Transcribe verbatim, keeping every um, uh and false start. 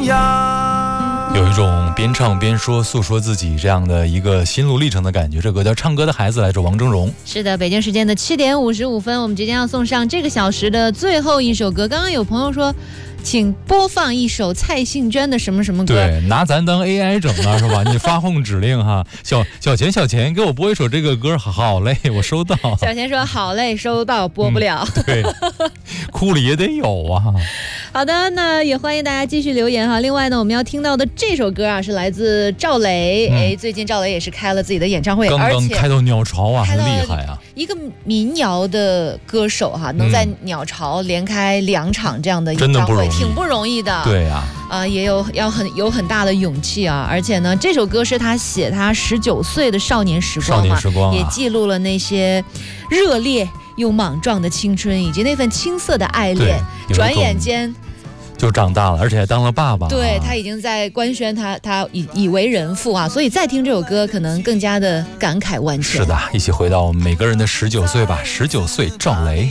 阳。 有一种边唱边说诉说自己这样的一个心路历程的感觉。这歌叫《唱歌的孩子》，来自王峥嵘。 是的，北京时间的七点五十五分，我们即将要送上这个小时的最后一首歌。刚刚有朋友说，请播放一首蔡幸娟的什么什么歌。 对，拿咱当 A I 整了是吧？你发号指令哈，小小钱小钱，给我播一首这个歌，好嘞，我收到。 小钱说好嘞，收到，播不了。 嗯、对，库里也得有啊。 好的，那也欢迎大家继续留言哈。另外呢，我们要听到的这首歌啊，是来自赵雷。嗯、哎，最近赵雷也是开了自己的演唱会， 刚刚开到鸟巢啊，很厉害啊！ 一个民谣的歌手哈，能在鸟巢连开两场这样的演唱会，挺不容易的。 对呀、 啊，呃，也有要很有很大的勇气啊。而且呢，这首歌是他写他十九岁的少年时光嘛， 少年时光、啊、 也记录了那些热烈又莽撞的青春，以及那份青涩的爱恋。转眼间就长大了，而且还当了爸爸。 对，他已经在官宣他他已已为人父啊，所以再听这首歌，可能更加的感慨万千。 是的，一起回到我们每个人的十九岁吧。十九岁，赵雷。